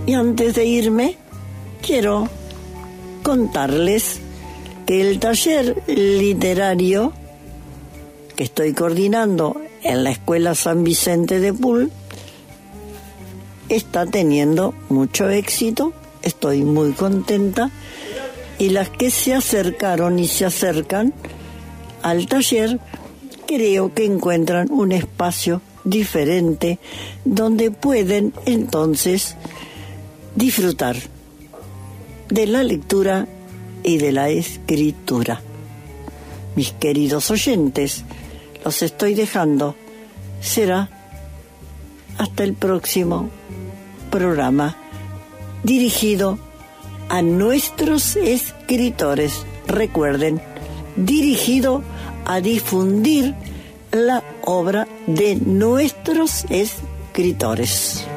Y antes de irme, quiero contarles que el taller literario que estoy coordinando en la Escuela San Vicente de Pool está teniendo mucho éxito. Estoy muy contenta. Y las que se acercaron y se acercan al taller, creo que encuentran un espacio diferente donde pueden entonces disfrutar de la lectura y de la escritura. Mis queridos oyentes, los estoy dejando. Será hasta el próximo programa dirigido a nuestros escritores. Recuerden, dirigido a difundir la obra de nuestros escritores.